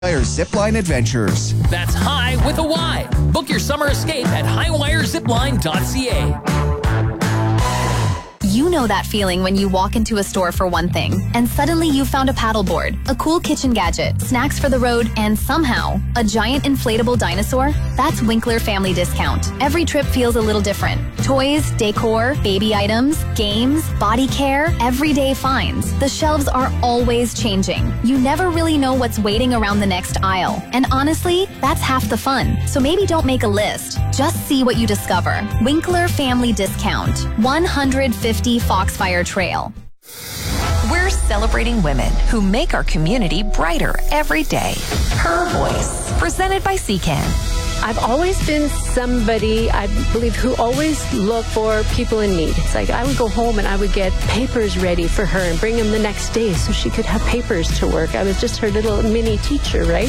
Zipline Adventures. That's High with a Y. Book your summer escape at highwirezipline.ca. You know that feeling when you walk into a store for one thing, and suddenly you found a paddleboard, a cool kitchen gadget, snacks for the road, and somehow a giant inflatable dinosaur? That's Winkler Family Discount. Every trip feels a little different. Toys, decor, baby items, games, body care, everyday finds. The shelves are always changing. You never really know what's waiting around the next aisle. And honestly, that's half the fun. So maybe don't make a list. Just see what you discover. Winkler Family Discount. 150 Foxfire Trail. We're celebrating women who make our community brighter every day. Her Voice, presented by CCAN. I've always been somebody, I believe, who always looked for people in need. It's like I would go home and I would get papers ready for her and bring them the next day so she could have papers to work. I was just her little mini teacher, right?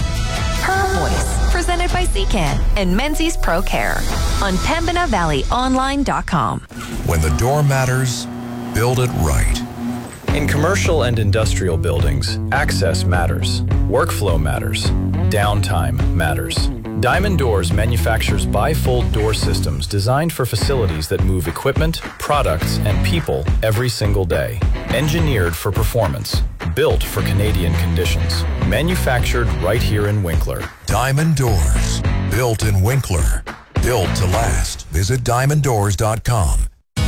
Her Voice, presented by CCAN and Menzies Pro Care on PembinaValleyOnline.com. When the door matters, build it right. In commercial and industrial buildings, access matters, workflow matters, downtime matters. Diamond Doors manufactures bifold door systems designed for facilities that move equipment, products, and people every single day. Engineered for performance, built for Canadian conditions. Manufactured right here in Winkler. Diamond Doors, built in Winkler. Built to last. Visit diamonddoors.com.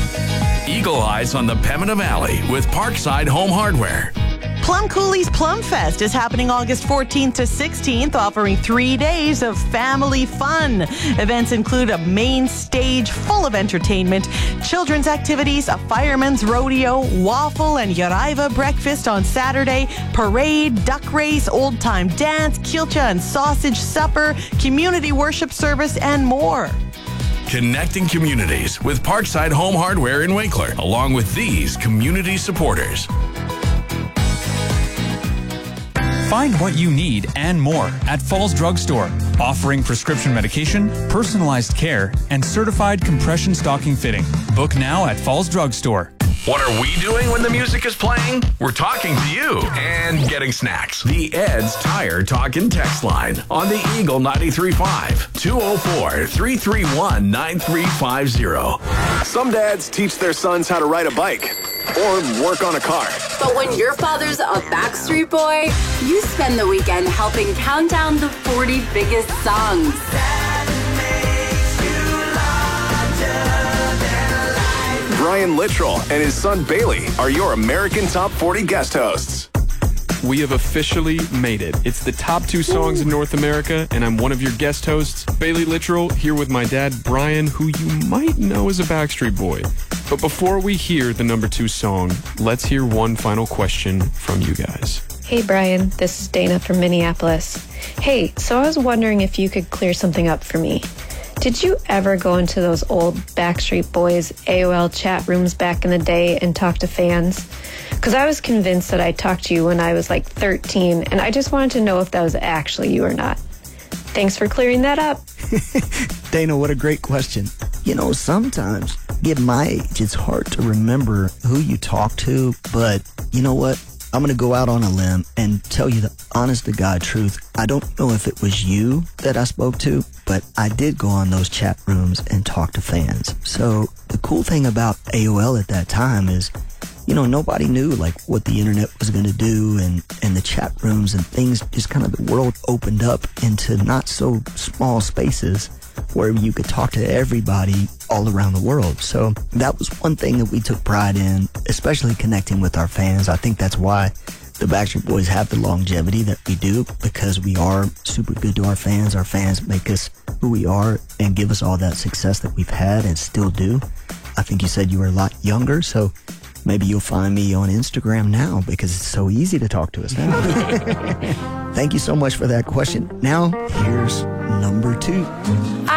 Eagle Eyes on the Pembina Valley with Parkside Home Hardware. Plum Cooley's Plum Fest is happening August 14th to 16th, offering 3 days of family fun. Events include a main stage full of entertainment, children's activities, a fireman's rodeo, waffle and Yaraiva breakfast on Saturday, parade, duck race, old-time dance, kilcha and sausage supper, community worship service, and more. Connecting communities with Parkside Home Hardware in Winkler, along with these community supporters. Find what you need and more at Falls Drug Store, offering prescription medication, personalized care, and certified compression stocking fitting. Book now at Falls Drug Store. What are we doing when the music is playing? We're talking to you and getting snacks. The Ed's Tire Talk and Text line on the Eagle 93.5, 204-331-9350. Some dads teach their sons how to ride a bike or work on a car. But when your father's a Backstreet Boy, you spend the weekend helping count down the 40 biggest songs. Brian Littrell and his son Bailey are your American Top 40 guest hosts. We have officially made it. It's the top 2 songs in North America, and I'm one of your guest hosts, Bailey Littrell, here with my dad, Brian, who you might know as a Backstreet Boy. But before we hear the number 2 song, let's hear one final question from you guys. Hey, Brian. This is Dana from Minneapolis. Hey, so I was wondering if you could clear something up for me. Did you ever go into those old Backstreet Boys AOL chat rooms back in the day and talk to fans? Because I was convinced that I talked to you when I was like 13, and I just wanted to know if that was actually you or not. Thanks for clearing that up. Dana, what a great question. You know, sometimes, given my age, it's hard to remember who you talked to, but you know what? I'm going to go out on a limb and tell you the honest-to-God truth. I don't know if it was you that I spoke to, but I did go on those chat rooms and talk to fans. So the cool thing about AOL at that time is, you know, nobody knew like what the internet was going to do, and the chat rooms and things, just kind of the world opened up into not so small spaces where you could talk to everybody all around the world. So that was one thing that we took pride in, especially connecting with our fans. I think that's why the Backstreet Boys have the longevity that we do, because we are super good to our fans. Our fans make us who we are and give us all that success that we've had and still do. I think you said you were a lot younger, so maybe you'll find me on Instagram now because it's so easy to talk to us now. Thank you so much for that question. Now, here's number 2.